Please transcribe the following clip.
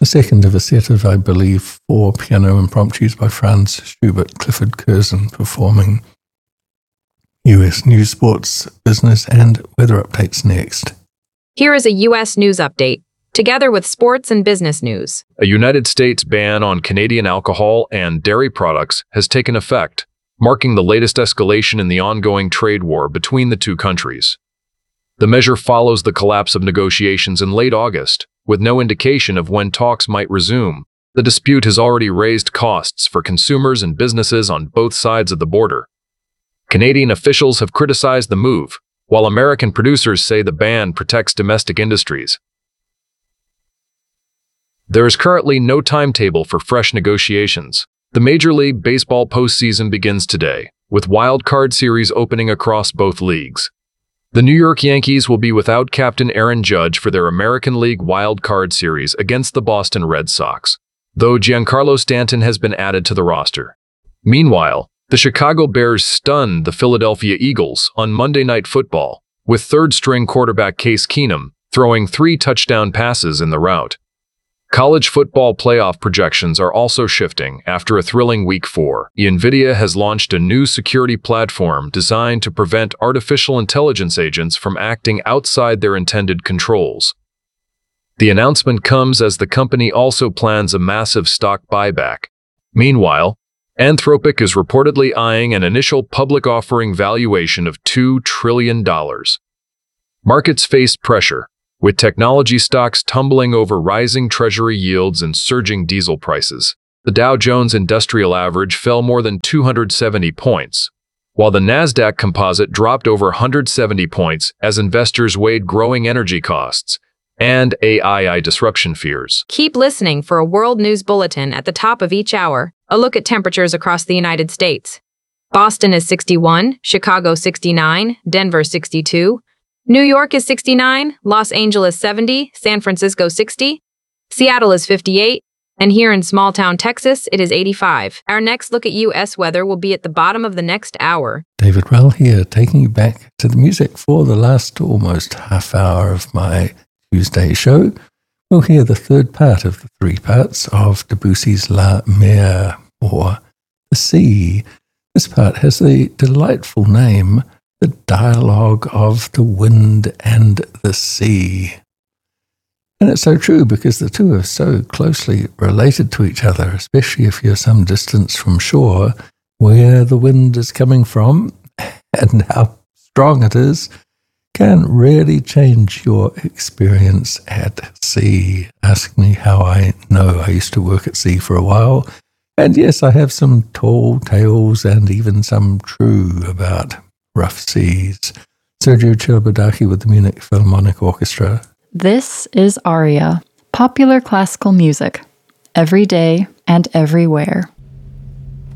the second of a set of, I believe, 4 piano impromptus by Franz Schubert, Clifford Curzon performing. U.S. news, sports, business, and weather updates next. Here is a U.S. news update, together with sports and business news. A United States ban on Canadian alcohol and dairy products has taken effect, marking the latest escalation in the ongoing trade war between the two countries. The measure follows the collapse of negotiations in late August, with no indication of when talks might resume. The dispute has already raised costs for consumers and businesses on both sides of the border. Canadian officials have criticized the move, while American producers say the ban protects domestic industries. There is currently no timetable for fresh negotiations. The Major League Baseball postseason begins today, with wild card series opening across both leagues. The New York Yankees will be without captain Aaron Judge for their American League wild card series against the Boston Red Sox, though Giancarlo Stanton has been added to the roster. Meanwhile, the Chicago Bears stunned the Philadelphia Eagles on Monday Night Football, with third-string quarterback Case Keenum throwing 3 touchdown passes in the rout. College football playoff projections are also shifting after a thrilling Week 4. NVIDIA has launched a new security platform designed to prevent artificial intelligence agents from acting outside their intended controls. The announcement comes as the company also plans a massive stock buyback. Meanwhile, Anthropic is reportedly eyeing an initial public offering valuation of $2 trillion. Markets faced pressure, with technology stocks tumbling over rising treasury yields and surging diesel prices. The Dow Jones Industrial Average fell more than 270 points, while the Nasdaq Composite dropped over 170 points as investors weighed growing energy costs and AI disruption fears. Keep listening for a world news bulletin at the top of each hour. A look at temperatures across the United States. Boston is 61, Chicago 69, Denver 62, New York is 69, Los Angeles 70, San Francisco 60, Seattle is 58, and here in small-town Texas, it is 85. Our next look at U.S. weather will be at the bottom of the next hour. David Rell here, taking you back to the music for the last almost half hour of my Tuesday show. We'll hear the third part of the 3 parts of Debussy's La Mer, or The Sea. This part has the delightful name, The Dialogue of the Wind and the Sea. And it's so true because the two are so closely related to each other, especially if you're some distance from shore, where the wind is coming from and how strong it is can really change your experience at sea. Ask me how I know. I used to work at sea for a while. And yes, I have some tall tales and even some true about rough seas. Sergio Chilabadaki with the Munich Philharmonic Orchestra. This is Aria, popular classical music, every day and everywhere.